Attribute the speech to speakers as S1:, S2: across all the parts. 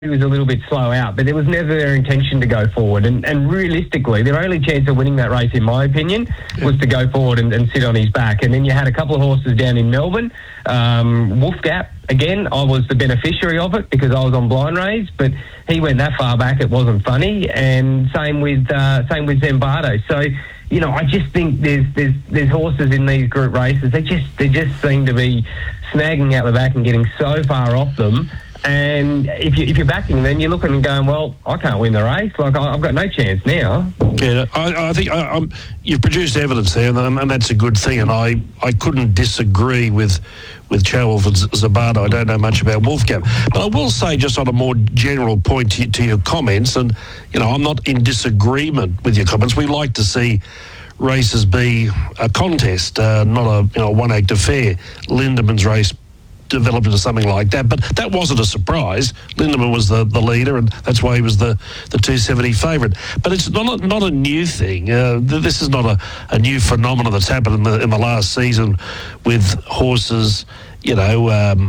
S1: he was a little bit slow out, but it was never their intention to go forward. And realistically, their only chance of winning that race, in my opinion, was to go forward and sit on his back. And then you had a couple of horses down in Melbourne. Wolf Gap, again, I was the beneficiary of it because I was on blind race, but he went that far back, it wasn't funny. And same with Zimbardo. So, you know, I just think there's horses in these group races. They just seem to be snagging out the back and getting so far off them. And if you're backing them, you're looking and going, well, I can't win the race. Like, I've got no chance now.
S2: Yeah, I think you've produced evidence there, and that's a good thing. And I couldn't disagree with Chow Wolf and Zimbardo. I don't know much about Wolf Gap. But I will say, just on a more general point to your comments, and, you know, I'm not in disagreement with your comments. We like to see races be a contest, not a one-act affair. Lindeman's race developed into something like that, but that wasn't a surprise. Lindemann was the leader, and that's why he was the 270 favourite. But it's not a new thing. This is not a new phenomenon that's happened in the last season with horses, you know,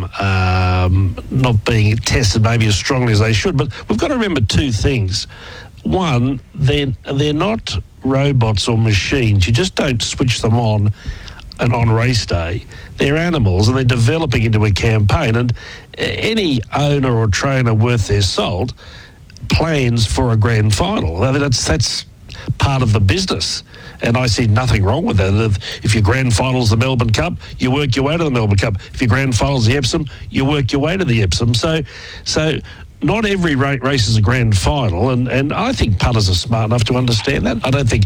S2: not being tested maybe as strongly as they should. But we've got to remember two things. One, they're not robots or machines. You just don't switch them on and on race day. They're animals, and they're developing into a campaign. And any owner or trainer worth their salt plans for a grand final. I mean, that's part of the business, and I see nothing wrong with that. If your grand final's the Melbourne Cup, you work your way to the Melbourne Cup. If your grand final's the Epsom, you work your way to the Epsom. So not every race is a grand final, and I think punters are smart enough to understand that. I don't think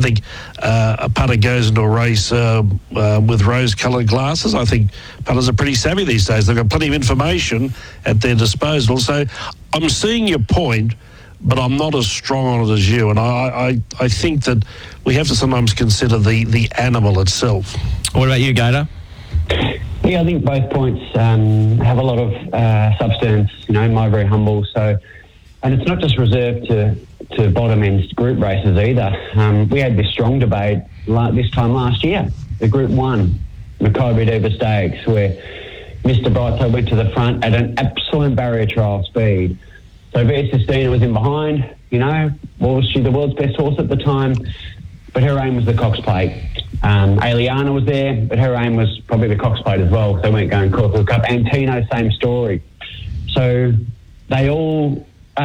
S2: a punter goes into a race with rose-coloured glasses. I think punters are pretty savvy these days. They've got plenty of information at their disposal. So I'm seeing your point, but I'm not as strong on it as you. And I think that we have to sometimes consider the animal itself.
S3: What about you, Gator?
S4: Yeah, I think both points have a lot of substance, you know, in my very humble. So, and it's not just reserved to bottom end group races either. We had this strong debate this time last year, the Group 1, Maccabi Diva Stakes, where Mr. Brightside went to the front at an absolute barrier trial speed. So Via Sistina was in behind, you know, was she the world's best horse at the time? But her aim was the Cox Plate. Aliana was there, but her aim was probably the Cox Plate as well, so they weren't going Caulfield Cup. And Tino, same story. So they all,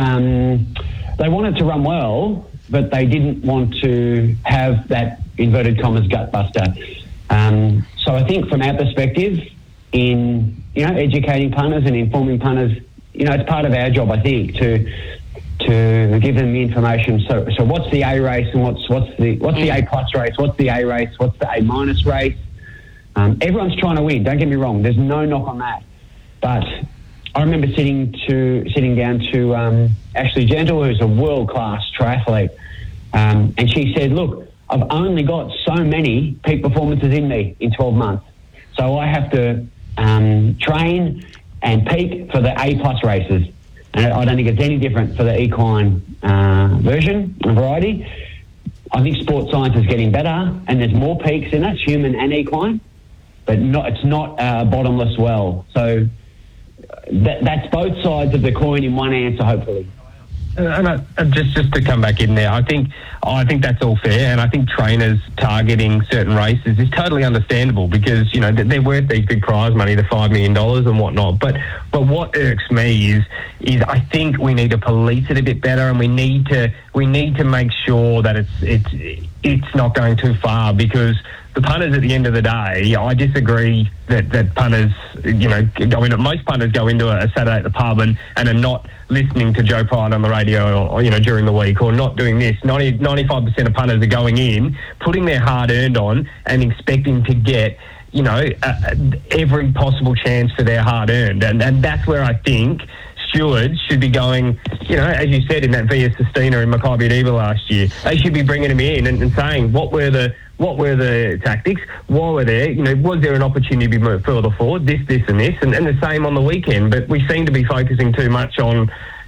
S4: they wanted to run well, but they didn't want to have that, inverted commas, gutbuster. So I think from our perspective, in, you know, educating punters and informing punters, you know, it's part of our job, I think, to give them the information. So what's the A race and what's the A plus race? What's the A race? What's the A minus race? Everyone's trying to win. Don't get me wrong. There's no knock on that. But I remember sitting down to Ashley Gentle, who's a world class triathlete, and she said, "Look, I've only got so many peak performances in me in 12 months, so I have to train and peak for the A plus races." And I don't think it's any different for the equine version and variety. I think sports science is getting better, and there's more peaks in it, human and equine, but it's not a bottomless well. So that's both sides of the coin in one answer, hopefully.
S1: And just to come back in there, I think that's all fair, and I think trainers targeting certain races is totally understandable because, you know, they're worth these big prize money, the $5 million and whatnot. But what irks me is I think we need to police it a bit better, and we need to make sure that it's not going too far, because the punters at the end of the day, I disagree that punters, you know, most punters go into a Saturday at the pub and are not listening to Joe Pride on the radio or, you know, during the week, or not doing this. 95% of punters are going in, putting their hard-earned on and expecting to get, you know, every possible chance for their hard-earned. And that's where I think stewards should be going, you know, as you said in that Via Sistina and Maccabi Diva last year, they should be bringing them in and saying, what were the tactics? Why were there? You know, was there an opportunity to be further forward? This, and this, and the same on the weekend. But we seem to be focusing too much on,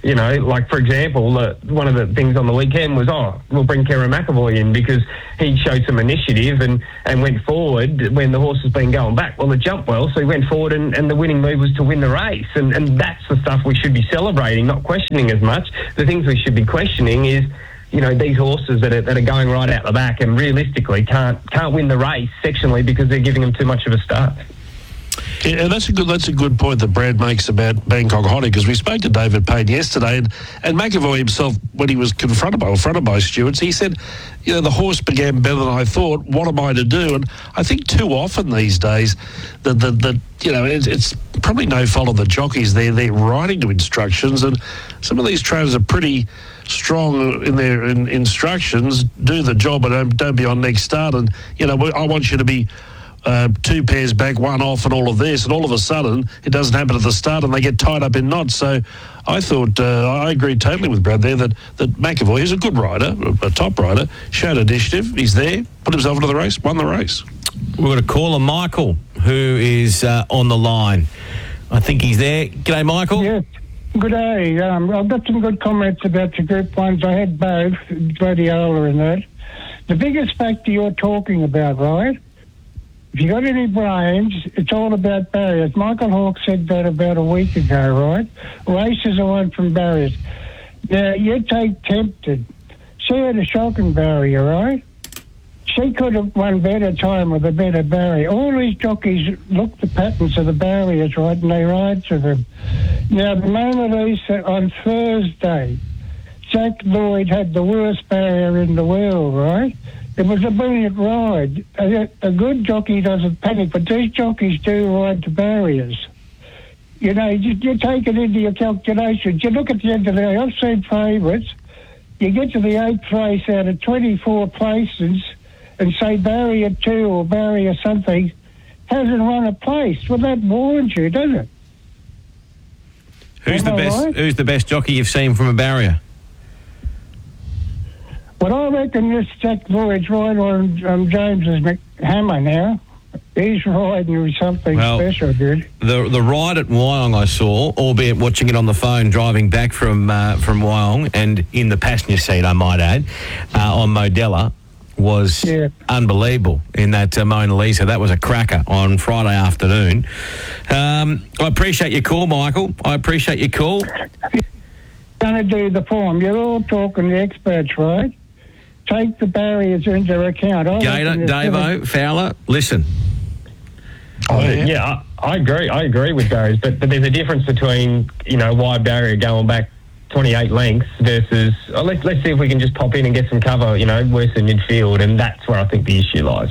S1: You know, like, for example, one of the things on the weekend was, we'll bring Kerrin McEvoy in because he showed some initiative and went forward when the horse has been going back. Well, it jumped well, so he went forward and the winning move was to win the race. And that's the stuff we should be celebrating, not questioning as much. The things we should be questioning is, you know, these horses that are going right out the back and realistically can't win the race sectionally because they're giving them too much of a start.
S2: Yeah, and that's a good point that Brad makes about Bangkok Hottie, because we spoke to David Payne yesterday, and McEvoy himself, when he was confronted by stewards, he said, you know, the horse began better than I thought. What am I to do? And I think too often these days that you know, it's probably no fault of the jockeys. They're riding to instructions, and some of these trainers are pretty strong in their instructions. Do the job and don't be on next start. And you know, I want you to be 2 pairs back, 1 off, and all of this, and all of a sudden it doesn't happen at the start, and they get tied up in knots. So I thought I agreed totally with Brad there that McEvoy, who's a good rider, a top rider, showed initiative. He's there, put himself into the race, won the race.
S3: We've got a caller, Michael, who is on the line. I think he's there. G'day, Michael.
S5: Yes. Good day. I've got some good comments about the Group 1s. I had both, Gladiola and that. The biggest factor you're talking about, right? If you got any brains, it's all about barriers. Michael Hawke said that about a week ago, right? Races are won from barriers. Now, you take Tempted. She had a shocking barrier, right? She could have won better time with a better barrier. All these jockeys look the patterns of the barriers, right, and they ride to them. Now, the Mona Lisa on Thursday, Jack Lloyd had the worst barrier in the world, right? It was a brilliant ride. A good jockey doesn't panic, but these jockeys do ride to barriers. You know, you take it into your calculations. You look at the end of the day, I've seen favourites. You get to the 8th race out of 24 places and say barrier 2 or barrier something hasn't run a place. Well, that warns you, doesn't it?
S3: Who's the best jockey you've seen from a barrier?
S5: Well, I reckon this Jack Lloyd's right on James's hammer now. He's riding with something special, dude.
S3: The ride at Wyong I saw, albeit watching it on the phone, driving back from Wyong, and in the passenger seat, I might add, on Modella, was unbelievable in that Mona Lisa. That was a cracker on Friday afternoon. I appreciate your call, Michael. I appreciate your call.
S5: Going to do the form. You're all talking the experts, right? Take the barriers into account.
S3: Gator, Davo, Fowler, listen.
S1: Yeah, I agree. I agree with barriers, but there's a difference between, you know, wide barrier going back 28 lengths versus let's see if we can just pop in and get some cover, you know, worse than midfield, and that's where I think the issue lies.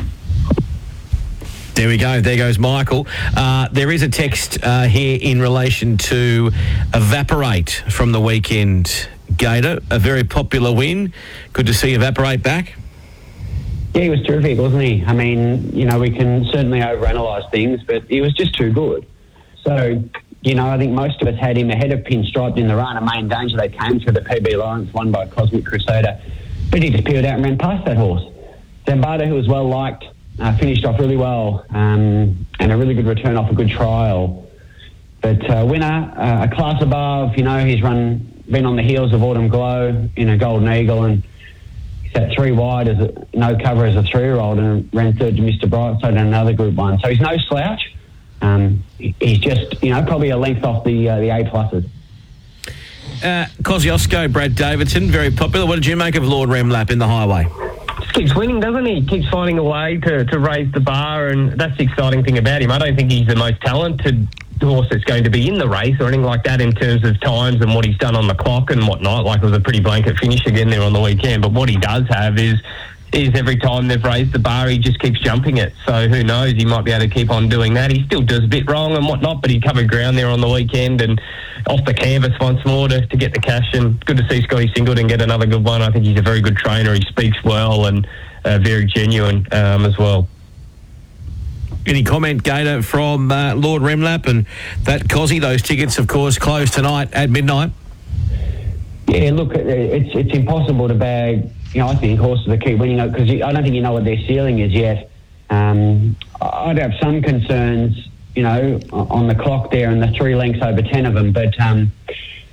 S3: There we go. There goes Michael. There is a text here in relation to Evaporate from the weekend. Gator, a very popular win. Good to see Evaporate back.
S4: Yeah, he was terrific, wasn't he? I mean, you know, we can certainly overanalyse things, but he was just too good. So, you know, I think most of us had him ahead of Pinstriped in the run. A Main Danger, they came through the PB Lawrence, won by Cosmic Crusader. But he just peeled out and ran past that horse. Zambada, who was well liked, finished off really well, and a really good return off a good trial. But winner, a class above, you know, he's been on the heels of Autumn Glow in a Golden Eagle, and he's at 3 wide as no cover as a 3-year-old, and ran third to Mr. Brightside in another Group 1. So he's no slouch. He's just, you know, probably a length off the A-pluses.
S3: Kosciuszko, Brad Davidson, very popular. What did you make of Lord Remlap in the Highway?
S1: Just keeps winning, doesn't he? Keeps finding a way to raise the bar, and that's the exciting thing about him. I don't think he's the most talented horse that's going to be in the race or anything like that in terms of times and what he's done on the clock and whatnot. Like, it was a pretty blanket finish again there on the weekend. But what he does have is every time they've raised the bar, he just keeps jumping it. So who knows? He might be able to keep on doing that. He still does a bit wrong and whatnot, but he covered ground there on the weekend and off the canvas once more to get the cash. And good to see Scotty Singleton get another good one. I think he's a very good trainer. He speaks well and very genuine as well.
S3: Any comment, Gator, from Lord Remlap and that Cosy? Those tickets, of course, close tonight at midnight.
S4: Yeah, look, it's impossible to bag, you know, I think horses that keep winning it because I don't think you know what their ceiling is yet. I'd have some concerns, you know, on the clock there and the 3 lengths over 10 of them, but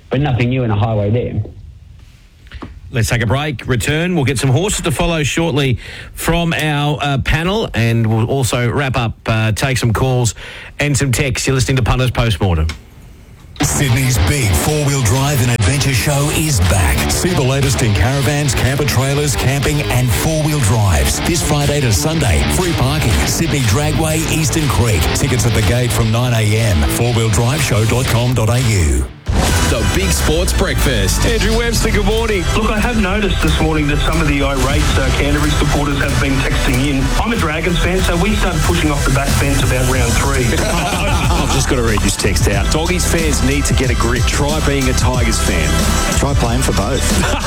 S4: but nothing new in a highway there.
S3: Let's take a break, return. We'll get some horses to follow shortly from our panel, and we'll also wrap up, take some calls and some texts. You're listening to Punters Postmortem.
S6: Sydney's big four-wheel drive and adventure show is back. See the latest in caravans, camper trailers, camping and four-wheel drives. This Friday to Sunday, free parking, Sydney Dragway, Eastern Creek. Tickets at the gate from 9 a.m. fourwheeldriveshow.com.au.
S7: The Big Sports Breakfast.
S2: Andrew Webster, good morning.
S8: Look, I have noticed this morning that some of the irate Canterbury supporters have been texting in. I'm a Dragons fan, so we started pushing off the back fence about round 3.
S7: I've just got to read this text out. Doggies fans need to get a grip. Try being a Tigers fan.
S9: Try playing for both.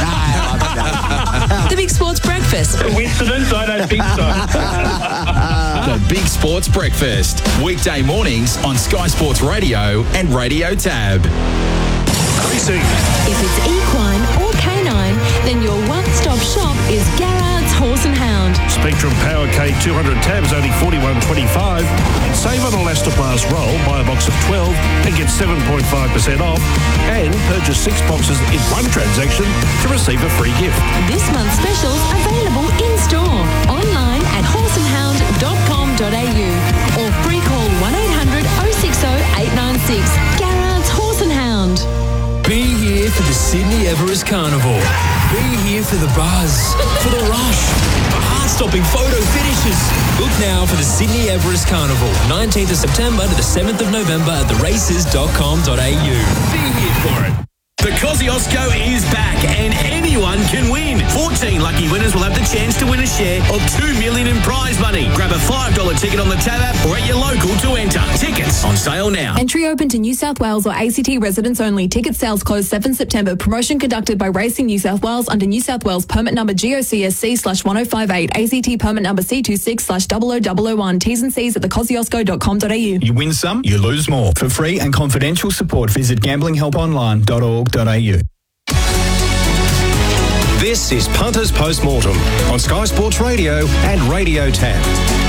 S10: The Big Sports Breakfast.
S8: Coincidence? I don't think so.
S7: The Big Sports Breakfast. Weekday mornings on Sky Sports Radio and Radio Tab.
S10: If it's equine or canine, then your one-stop shop is Garrard's Horse and Hound.
S2: Spectrum Power K 200 tabs only $41.25. Save on Elastoplast roll, buy a box of 12 and get 7.5% off. And purchase 6 boxes in one transaction to receive a free gift.
S10: This month's specials available in-store, online at horseandhound.com.au or free call 1800 060 896. Garrard's Horse and Hound.
S11: Be here for the Sydney Everest Carnival. Be here for the buzz, for the rush, for heart-stopping photo finishes. Book now for the Sydney Everest Carnival, 19th of September to the 7th of November at theraces.com.au. Be here for it.
S3: The Kosciuszko is back and anyone can win. 14 lucky winners will have the chance to win a share of $2 million in prize money. Grab a $5 ticket on the Tab app or at your local to enter. Tickets on sale now.
S12: Entry open to New South Wales or ACT residents only. Ticket sales closed 7 September. Promotion conducted by Racing New South Wales under New South Wales permit number GOCSC/1058. ACT permit number C26/00001. T's and C's at thekosciuszko.com.au.
S13: You win some, you lose more. For free and confidential support, visit gamblinghelponline.org.au.
S6: This is Punters Postmortem on Sky Sports Radio and Radio Tab.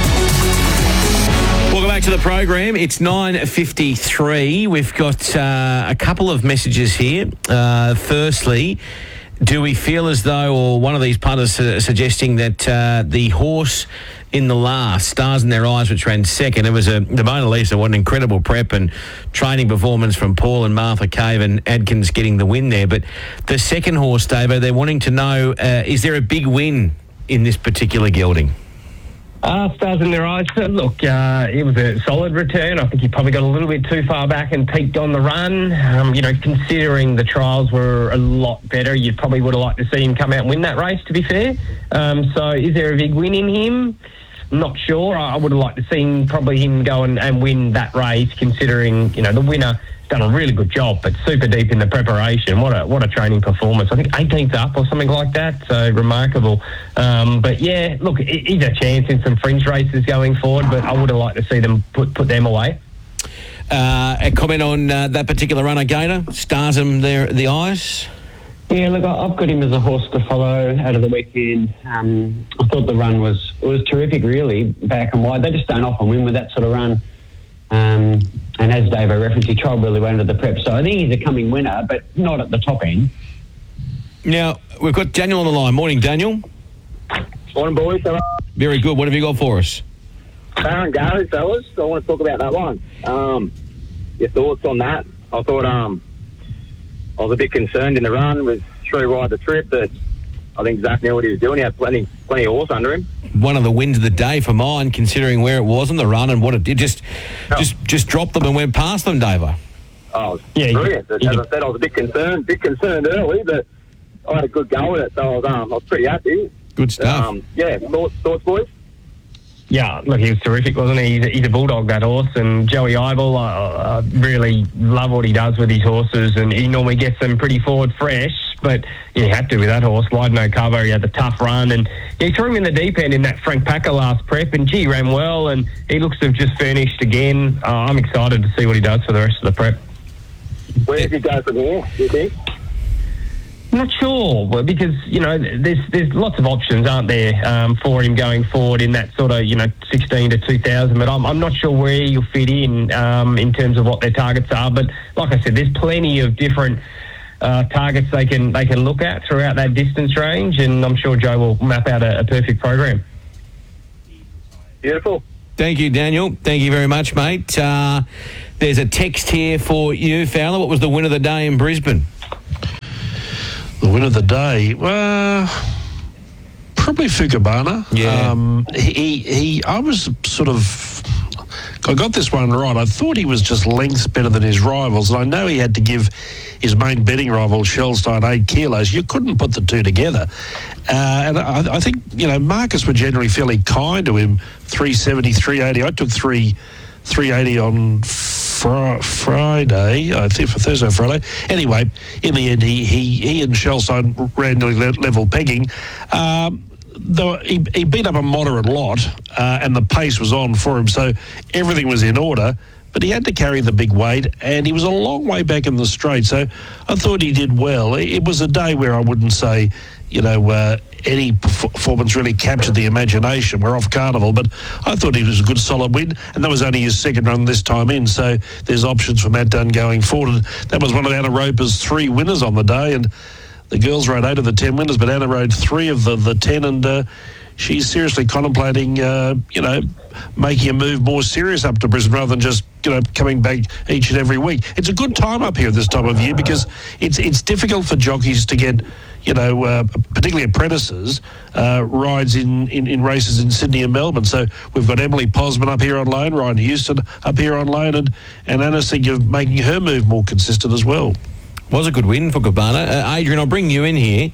S3: Welcome back to the program. It's 9:53. We've got a couple of messages here. Firstly, do we feel as though, or one of these punters suggesting that the horse in the last, Stars in Their Eyes, which ran second, it was the Mona Lisa, what an incredible prep and training performance from Paul and Martha Cave and Adkins getting the win there. But the second horse, Davo, they're wanting to know, is there a big win in this particular gelding?
S1: Stars in Their Eyes. Look, it was a solid return. I think he probably got a little bit too far back and peaked on the run. Considering the trials were a lot better, you probably would have liked to see him come out and win that race, to be fair. So is there a big win in him? Not sure. I would have liked to see him go and win that race, considering, the winner done a really good job, but super deep in the preparation. What a training performance. I think 18th up or something like that. So remarkable. But yeah, look, he's a chance in some fringe races going forward, but I would have liked to see them put them away.
S3: A comment on that particular runner, Gator? Stars him there, the eyes?
S4: Yeah, look, I've got him as a horse to follow out of the weekend. I thought the run was terrific, really, back and wide. They just don't often win with that sort of run. And as Davo referenced, he trialled really well into the prep. So I think he's a coming winner, but not at the top end.
S3: Now, we've got Daniel on the line. Morning, Daniel.
S14: Morning, boys.
S3: Very good. What have you got for us?
S14: Baron Garry, fellas. I want to talk about that one. Your thoughts on that? I thought I was a bit concerned in the run with through wide the trip, but I think Zach knew what he was doing. He had plenty of horse under him.
S3: One of the wins of the day for mine, considering where it was in the run and what it did. Just dropped them and went past them, Davo.
S14: Oh, yeah, brilliant. As I said, I was a bit concerned early, but I had a good go with it, so I was pretty happy.
S3: Good stuff.
S14: Thoughts, boys?
S1: Yeah, look, he was terrific, wasn't he? He's a bulldog, that horse. And Joey Ivel, I really love what he does with his horses, and he normally gets them pretty forward fresh, but he had to with that horse. Wide no cover, he had the tough run, and he threw him in the deep end in that Frank Packer last prep, and he ran well, and he looks to have just furnished again. I'm excited to see what he does for the rest of the prep.
S14: Where does he go from here, do you think?
S1: Not sure, because there's lots of options, aren't there, for him going forward in that sort of 16 to 2000. But I'm not sure where you'll fit in terms of what their targets are. But like I said, there's plenty of different targets they can look at throughout that distance range, and I'm sure Joe will map out a perfect program.
S14: Beautiful.
S3: Thank you, Daniel. Thank you very much, mate. There's a text here for you, Fowler. What was the win of the day in Brisbane?
S2: The win of the day? Probably Fukubana.
S3: Yeah.
S2: I was sort of... I got this one right. I thought he was just lengths better than his rivals, and I know he had to give his main betting rival, Shellstein, 8 kilos. You couldn't put the two together. And I think, markets were generally fairly kind to him, 370, 380. I took 380 on Friday, I think for Thursday or Friday. Anyway, in the end, he and Shellstein ran nearly level pegging. Though he beat up a moderate lot, and the pace was on for him, so everything was in order. But he had to carry the big weight, and he was a long way back in the straight. So I thought he did well. It was a day where I wouldn't say, any performance really captured the imagination. We're off carnival, but I thought he was a good solid win, and that was only his second run this time in. So there's options for Matt Dunn going forward. And that was one of Anna Roper's 3 winners on the day, and the girls rode 8 of the 10 winners, but Anna rode 3 of the 10, and she's seriously contemplating, making a move more serious up to Brisbane rather than just, coming back each and every week. It's a good time up here at this time of year because it's difficult for jockeys to get, particularly apprentices, rides in races in Sydney and Melbourne. So we've got Emily Posman up here on loan, Ryan Houston up here on loan, and Anna's thinking of making her move more consistent as well.
S3: Was a good win for Fukubana. Adrian, I'll bring you in here.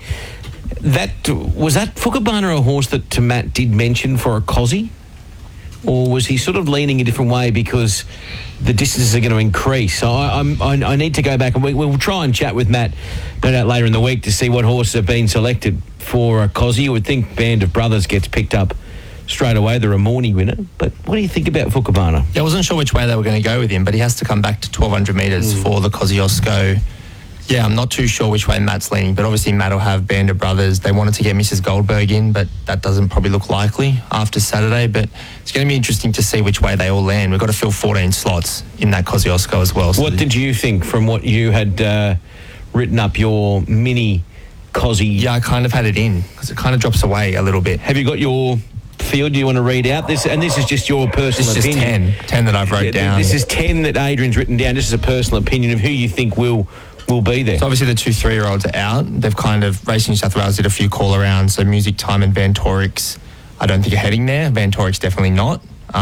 S3: Was that Fukubana a horse that Matt did mention for a Cosy? Or was he sort of leaning a different way because the distances are going to increase? So I need to go back, and we'll try and chat with Matt no doubt later in the week to see what horses have been selected for a Cosy. You would think Band of Brothers gets picked up straight away, the Ramornie winner. But what do you think about Fukubana?
S9: Yeah, I wasn't sure which way they were going to go with him, but he has to come back to 1,200 metres for the Kosciuszko. Yeah, I'm not too sure which way Matt's leaning, but obviously Matt will have Band of Brothers. They wanted to get Mrs. Goldberg in, but that doesn't probably look likely after Saturday. But it's going to be interesting to see which way they all land. We've got to fill 14 slots in that Kosciuszko as well. So
S3: what did you think from what you had written up your mini Cosy?
S9: Yeah, I kind of had it in because it kind of drops away a little bit.
S3: Have you got your field? Do you want to read out this? And this is just your personal opinion.
S9: Just 10 that I've wrote down.
S3: This is 10 that Adrian's written down. This is a personal opinion of who you think will be there.
S9: So obviously the 2 3-year-olds are out. They've kind of, Racing New South Wales did a few call-arounds, so Music Time and Van Torix, I don't think are heading there. Van Torix definitely not.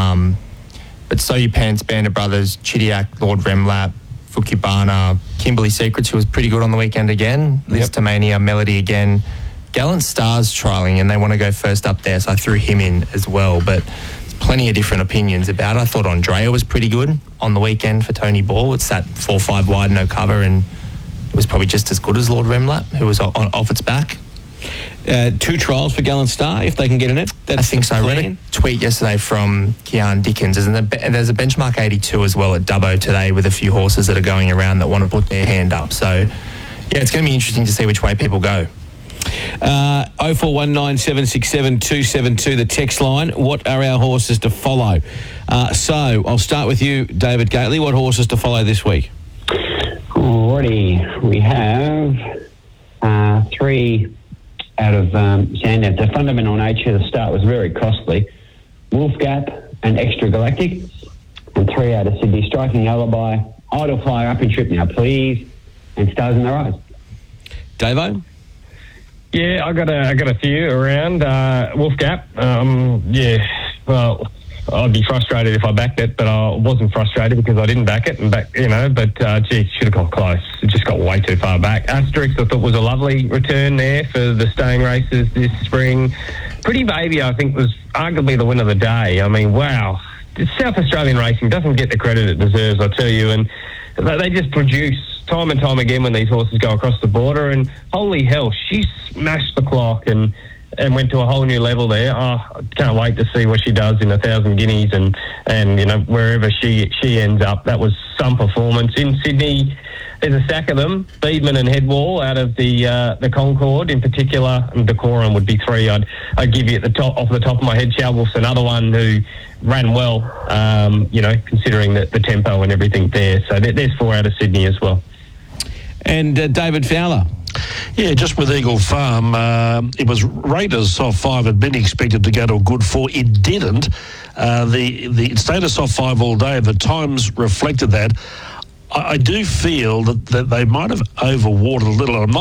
S9: But So You Pants, Band of Brothers, Chidiac, Lord Remlap, Fukubana, Kimberly Secrets, who was pretty good on the weekend again, Listomania, Melody again. Gallant Stars trialling, and they want to go first up there, so I threw him in as well. But there's plenty of different opinions about it. I thought Andrea was pretty good on the weekend for Tony Ball. It sat 4-5 wide, no cover, and it was probably just as good as Lord Remlap, who was off its back.
S3: 2 trials for Gallant Star, if they can get in it.
S9: I think so. I read a tweet yesterday from Kian Dickens, and there's a benchmark 82 as well at Dubbo today with a few horses that are going around that want to put their hand up. So, yeah, it's going to be interesting to see which way people go.
S3: 0419767272, the text line. What are our horses to follow? So I'll start with you, David Gately. What horses to follow this week?
S4: Alrighty, we have 3 out of Sandown. The Fundamental Nature, the start was very costly. Wolf Gap and Extra Galactic, and 3 out of Sydney. Striking Alibi, Idle Flyer, Up and Trip Now Please, and Stars in Their Eyes.
S3: Davo?
S1: Yeah, I got a few around. Wolf Gap. Well, I'd be frustrated if I backed it, but I wasn't frustrated because I didn't back it. But should have gone close. It just got way too far back. Asterix, I thought, was a lovely return there for the staying races this spring. Pretty Baby, I think, was arguably the win of the day. I mean, wow. South Australian racing doesn't get the credit it deserves, I tell you, and they just produce time and time again when these horses go across the border, and holy hell, she smashed the clock and went to a whole new level there. I can't wait to see what she does in 1,000 Guineas and wherever she ends up. That was some performance. In Sydney, there's a stack of them, Beedman and Headwall out of the Concord in particular, and Decorum would be 3. I'd give you off the top of my head. Chalwolf's another one who ran well, considering the tempo and everything there. So there's 4 out of Sydney as well.
S3: And David Fowler.
S2: Yeah, just with Eagle Farm, it was Raiders soft 5 had been expected to go to a good 4. It didn't. It stayed a soft 5 all day. The Times reflected that. I do feel that they might have overwatered a little. I'm not